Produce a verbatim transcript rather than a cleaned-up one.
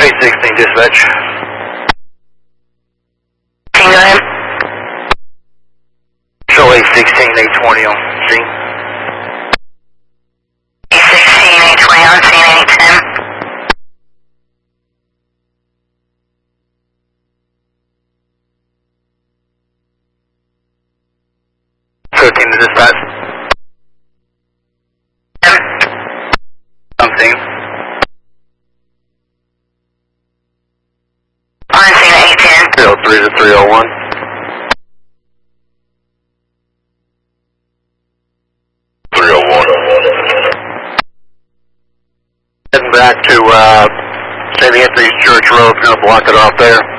eight sixteen dispatch. nine. Show eight sixteen, eight twenty on scene. eight sixteen, eight twenty on scene, eight ten. thirteen to dispatch. On scene. On scene, eight ten. three oh three to three oh one. three oh one. Heading back to uh, Saint Anthony's Church Road, gonna block it off there.